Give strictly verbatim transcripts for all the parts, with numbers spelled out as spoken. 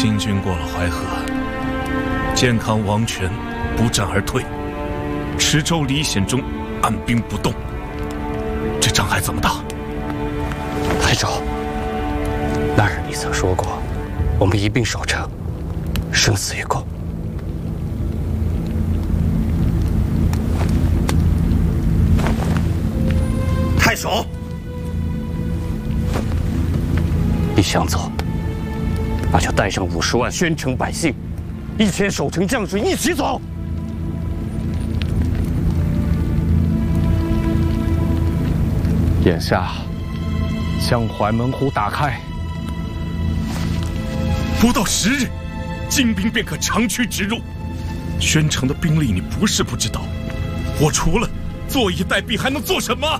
金军过了淮河，建康王权不战而退，池州李显忠按兵不动，这仗还怎么打？ 太守，那日你曾说过，我们一并守城，生死与共。 太守， 你想走，那就带上五十万宣城百姓，一千守城将士一起走。 眼下，将淮门户打开， 不到十日，金兵便可长驱直入。宣城的兵力你不是不知道，我除了坐以待毙，还能做什么？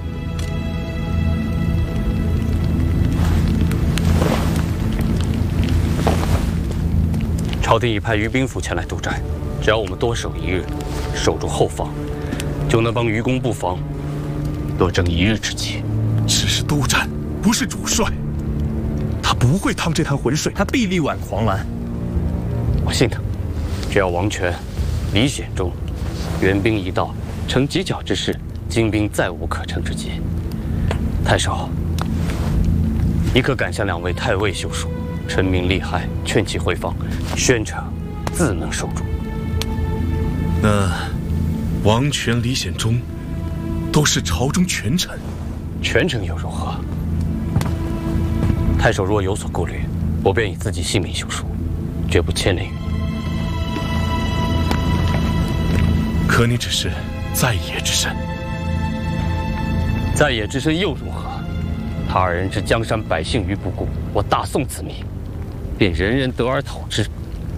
朝廷已派于兵符前来督战，只要我们多守一日，守住后方，就能帮于公布防多争一日之气。 只是督战，不是主帅，他不会趟这滩浑水， 他必力挽狂澜。 我信他，只要王权、李显忠援兵一到，成犄角之势，金兵再无可乘之机。太守，你可赶下两位太尉休书。臣民利害，劝其回防，宣城自能守住。 那王权、李显忠都是朝中权臣， 权臣又如何？太守若有所顾虑，我便以自己性命休书，绝不牵连于你。 可你只是在野之身， 在野之身又如何？他二人置江山百姓于不顾，我大宋子民，便人人得而讨之。